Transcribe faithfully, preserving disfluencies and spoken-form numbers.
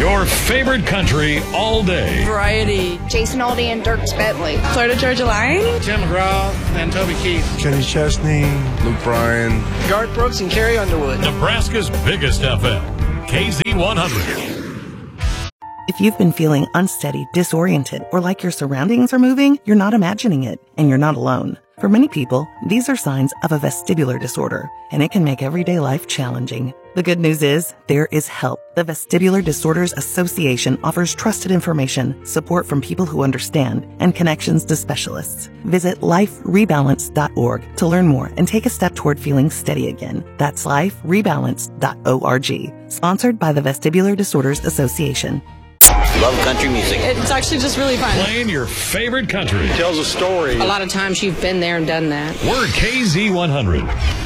Your favorite country all day. Variety. Jason Aldean and Dirk Bentley. Florida Georgia Line. Tim McGraw and Toby Keith. Kenny Chesney. Luke Bryan. Garth Brooks and Carrie Underwood. Nebraska's biggest F M. K Z one hundred. If you've been feeling unsteady, disoriented, or like your surroundings are moving, you're not imagining it, and you're not alone. For many people, these are signs of a vestibular disorder, and it can make everyday life challenging. The good news is, there is help. The Vestibular Disorders Association offers trusted information, support from people who understand, and connections to specialists. Visit life rebalance dot org to learn more and take a step toward feeling steady again. That's life rebalance dot org. Sponsored by the Vestibular Disorders Association. Love country music. It's actually just really fun. Playing your favorite country. Tells a story. A lot of times you've been there and done that. We're K Z one hundred.